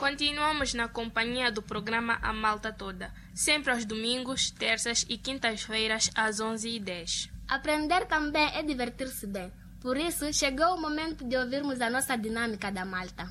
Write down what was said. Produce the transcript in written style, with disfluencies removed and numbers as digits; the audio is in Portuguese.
Continuamos na companhia do programa A Malta Toda, sempre aos domingos, terças e quintas-feiras às 11h10. Aprender também é divertir-se bem. Por isso, chegou o momento de ouvirmos a nossa dinâmica da Malta.